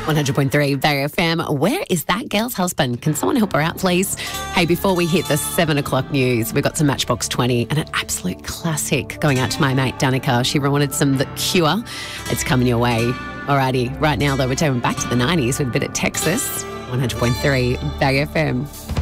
100.3 Bay FM. Where is that girl's husband? Can someone help her out, please? Hey, before we hit the 7 o'clock news, we've got some Matchbox 20 and an absolute classic going out to my mate Danica. She wanted some The Cure. It's coming your way. Alrighty, right now though, we're going back to the 90s with a bit of Texas. 100.3 Bay FM.